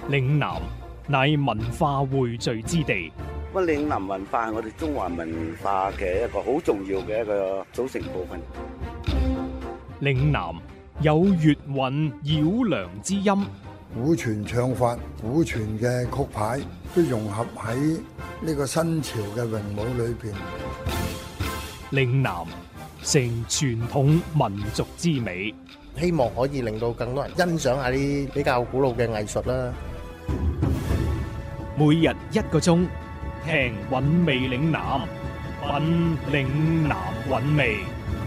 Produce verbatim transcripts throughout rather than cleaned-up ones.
嶺南乃文化匯聚之地。 咁嶺南文化係我哋中華文化嘅一個好重要嘅一個組成部分。 嶺南有粵韻繞梁之音， 古傳唱法、古傳嘅曲牌都融合喺呢個新潮嘅詠舞裏邊。 嶺南成傳統民族之美， 希望可以令到更多人欣賞下啲比較古老嘅藝術啦。 每日一個鐘，聽韻味嶺南，品嶺南韻味。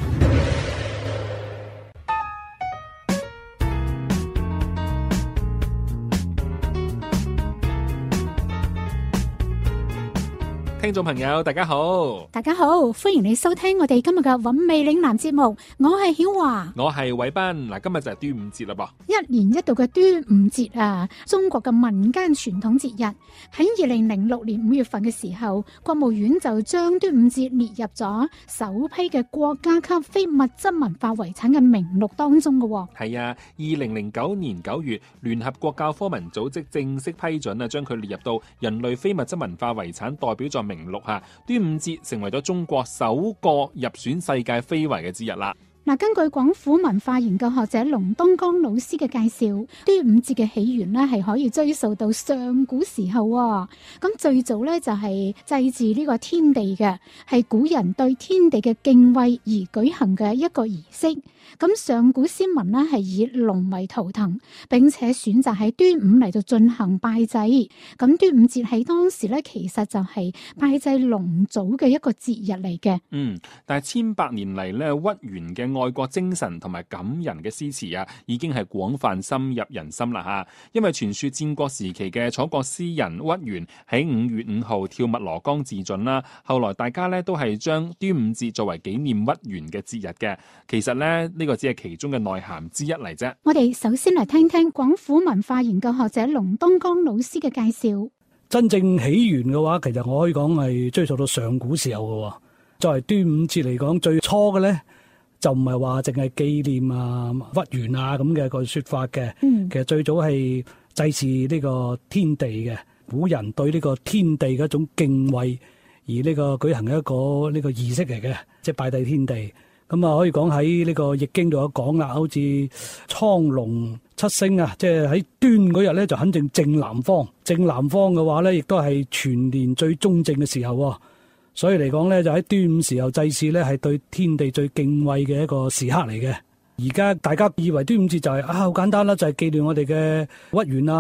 聽眾朋友大家好， 大家好，歡迎你收聽我哋今日嘅韻味嶺南節目，我係曉華， 我係偉斌。嗱，今日就係端午節啦噃， 一年一度嘅端午節啊，中國嘅民間傳統節日。喺二零零六年五月份嘅時候，國務院就將端午節列入咗首批嘅國家級非物質文化遺產嘅名錄當中嘅。 係啊，二零零九年九月，聯合國教科文組織正式批准啊，將佢列入到人類非物質文化遺產代表作名錄下，端午節成為咗中國首個入選世界非遺嘅節日啦。 嗱，根據廣府文化研究學者龍東江老師嘅介紹，端午節嘅起源呢係可以追溯到上古時候。咁最早呢就係祭祀呢個天地嘅，係古人對天地嘅敬畏而舉行嘅一個儀式。咁上古先民呢係以龍為圖騰，並且選擇喺端午嚟到進行拜祭。咁端午節喺當時呢，其實就係拜祭龍祖嘅一個節日嚟嘅。 嗯，但係千百年嚟呢，屈原嘅愛國精神同埋感人嘅詩詞啊，已經係廣泛深入人心啦吓。因為傳說戰國時期嘅楚國詩人屈原喺五月五號跳汨羅江自盡啦，後來大家咧都係將端午節作為紀念屈原嘅節日嘅。其實咧呢個只係其中嘅內涵之一嚟啫。 我哋首先嚟聽聽廣府文化研究學者龍東江老師嘅介紹。 真正起源嘅話，其實我可以講係追溯到上古時候嘅。作為端午節嚟講，最初嘅咧就唔係話淨係紀念啊屈原啊咁嘅個說法嘅。嗯、其實最早係祭祀呢個天地嘅，古人對呢個天地嘅一種敬畏而呢個舉行一個呢個儀式嚟嘅，即係拜祭天地。咁啊可以講喺呢個易經度有講啦，好似蒼龍七星啊，即係喺端嗰日咧就肯定正南方，正南方嘅話咧亦都係全年最中正嘅時候。所以嚟講咧，就喺端午時候祭祀咧，係對天地最敬畏嘅一個時刻嚟嘅。而家大家以為端午節就係、是、啊好簡單啦，就係、是、紀念我哋嘅屈原啊。